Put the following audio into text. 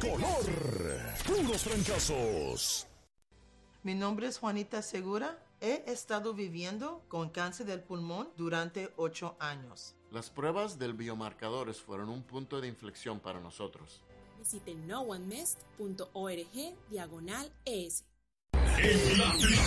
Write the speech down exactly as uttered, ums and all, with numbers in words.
color. Puros fracasos. Mi nombre es Juanita Segura. He estado viviendo con cáncer del pulmón durante ocho años. Las pruebas del biomarcadores fueron un punto de inflexión para nosotros. Visite no one mist punto org diagonal es. En la